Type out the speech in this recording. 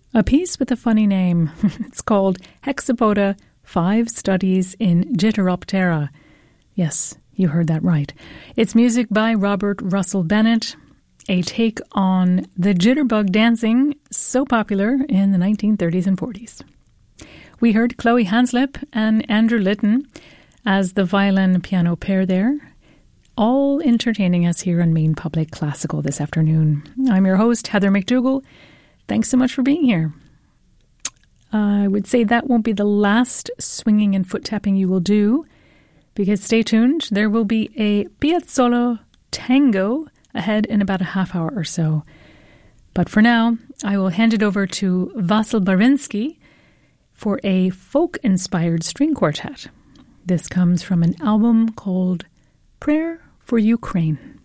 A piece with a funny name. It's called Hexapoda, 5 Studies in Jitteroptera. Yes, you heard that right. It's music by Robert Russell Bennett, a take on the jitterbug dancing so popular in the 1930s and 40s. We heard Chloe Hanslip and Andrew Litton as the violin-piano pair there, all entertaining us here on Maine Public Classical this afternoon. I'm your host, Heather McDougall. Thanks so much for being here. I would say that won't be the last swinging and foot tapping you will do, because stay tuned, there will be a Piazzolla tango ahead in about a half hour or so. But for now, I will hand it over to Vasyl Barinsky for a folk-inspired string quartet. This comes from an album called Prayer for Ukraine.